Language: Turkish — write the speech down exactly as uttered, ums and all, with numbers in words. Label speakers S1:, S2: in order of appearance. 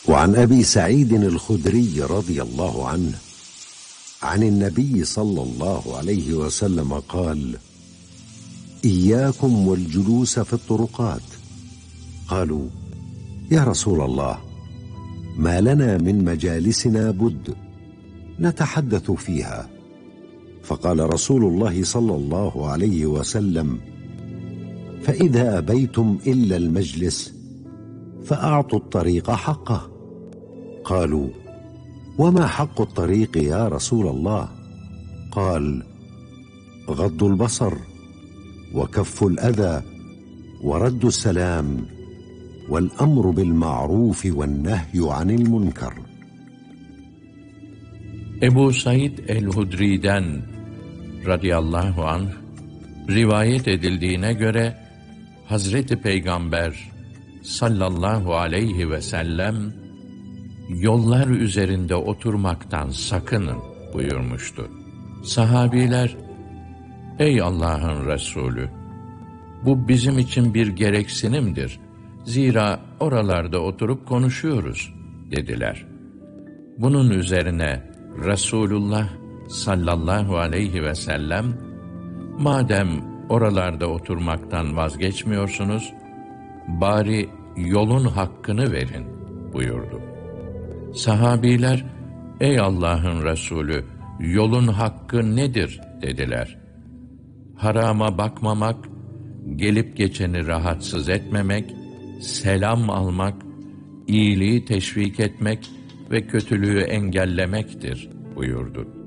S1: وعن أبي سعيد الخدري رضي الله عنه عن النبي صلى الله عليه وسلم قال: إياكم والجلوس في الطرقات. قالوا: يا رسول الله، ما لنا من مجالسنا بد نتحدث فيها. فقال رسول الله صلى الله عليه وسلم: فإذا أبيتم إلا المجلس فأعطوا الطريق حقه. قالوا: وما حق الطريق يا رسول الله؟ قال: غض البصر وكف الأذى ورد السلام والأمر بالمعروف والنهي عن المنكر.
S2: Ebu Said el-Hudri'den radıyallahu anh rivayet edildiğine göre Hazreti Peygamber sallallahu aleyhi ve sellem yollar üzerinde oturmaktan sakının buyurmuştu. Sahabiler, ey Allah'ın Resulü, bu bizim için bir gereksinimdir. Zira oralarda oturup konuşuyoruz dediler. Bunun üzerine Resulullah sallallahu aleyhi ve sellem, madem oralarda oturmaktan vazgeçmiyorsunuz, bari yolun hakkını verin buyurdu. Sahabiler, ey Allah'ın Resulü, yolun hakkı nedir dediler. Harama bakmamak, gelip geçeni rahatsız etmemek, selam almak, iyiliği teşvik etmek ve kötülüğü engellemektir buyurdu.